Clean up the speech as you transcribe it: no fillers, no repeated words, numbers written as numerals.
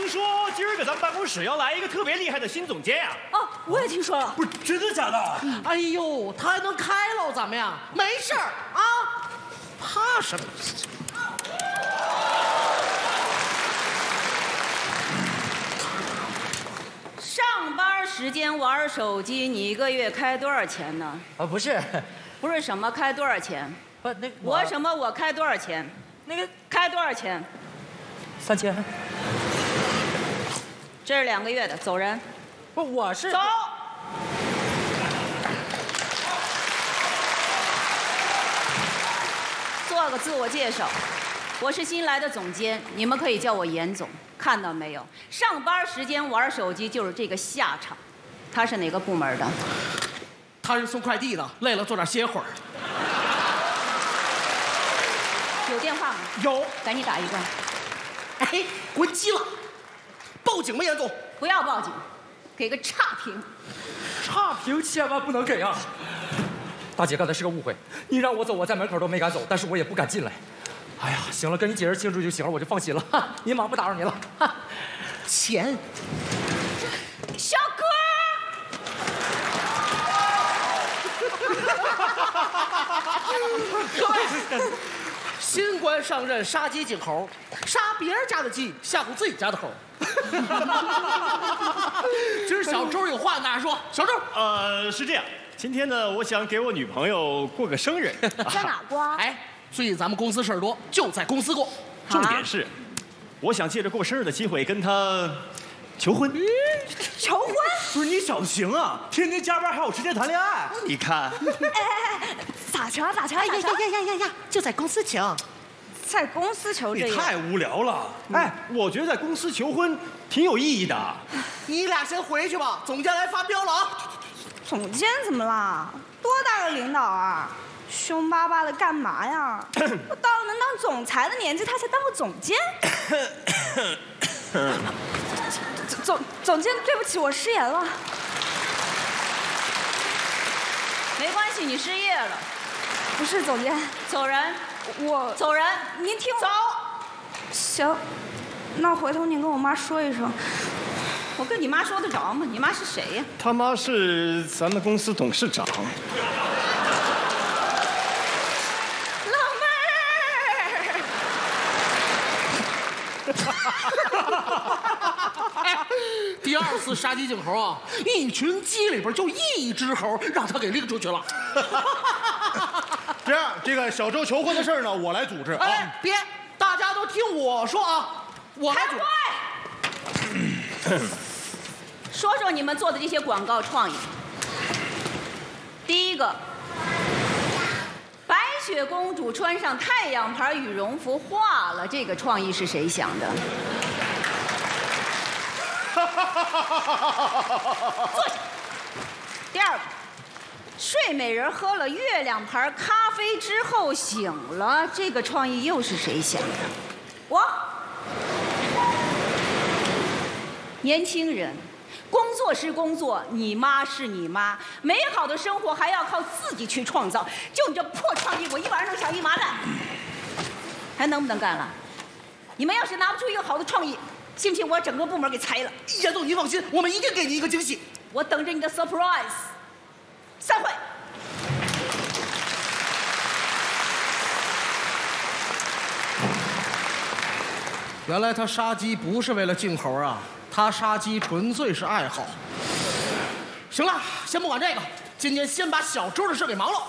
听说今儿个咱们办公室要来一个特别厉害的新总监啊！ 哦，我也听说了。 不是真的假的？ 哎呦，他还能开喽，咱们呀，没事儿啊，怕什么？ 上班时间玩手机，你一个月开多少钱呢？ 不是， 不是什么开多少钱？ 不那我什么我开多少钱？ 那个开多少钱 3000， 这是2个月的，走人。 不我是走。做个自我介绍，我是新来的总监，你们可以叫我严总。看到没有？上班时间玩手机就是这个下场。他是哪个部门的？ 他是送快递的，累了坐这儿歇会儿。 有电话吗？ 有， 赶紧打一个。 哎，关机了，报警吧，严总。 不要报警，给个差评。 差评千万不能给啊！大姐，刚才是个误会，你让我走，我在门口都没敢走，但是我也不敢进来。哎呀，行了，跟你解释清楚就行了，我就放心了。哈，您忙，不打扰您了。哈， 钱， 小哥。 各位，新官上任，杀鸡儆猴，杀别人家的鸡，吓唬自己家的猴。今儿小周有话跟大家说，小周， 是这样，今天呢，我想给我女朋友过个生日。 在哪过？ 哎，最近咱们公司事儿多，就在公司过。 重点是，我想借着过生日的机会跟她求婚。 求婚？ 不是你小子行啊，天天加班还有时间谈恋爱？你看， 咋求啊？咋求啊？咋求？ 呀，就在公司求。 在公司求这个？ 你太无聊了。哎，我觉得在公司求婚挺有意义的。 你俩先回去吧，总监来发飙了啊！ 总监怎么啦？多大个领导啊？凶巴巴的干嘛呀？我到了能当总裁的年纪，他才当个总监。总监，对不起，我失言了。 没关系，你失业了。 不是总监， 走人。 我走人。 您听我。 走。 行，那回头您跟我妈说一声。 我跟你妈说得着吗？你妈是谁呀？ 他妈是咱们公司董事长。 老妹哎，第2次杀鸡儆猴啊，一群鸡里边就一只猴让他给拎出去了。 这样，这个小周求婚的事儿呢，我来组织啊。 哎，别，大家都听我说啊，我来组织。 说说你们做的这些广告创意。第一个，白雪公主穿上太阳牌羽绒服化了，这个创意是谁想的？坐下。第2个，睡美人喝了月亮牌咖啡之后醒了，这个创意又是谁想的？我。年轻人。工作是工作，你妈是你妈，美好的生活还要靠自己去创造。就你这破创意，我一晚上能想一麻袋，还能不能干了？你们要是拿不出一个好的创意，信不信我整个部门给裁了？ 严总，您放心，我们一定给您一个惊喜。 我等着你的 surprise。散会。 原来他杀鸡不是为了敬猴啊。他杀鸡纯粹是爱好。行了，先不管这个，今天先把小周的事给忙了。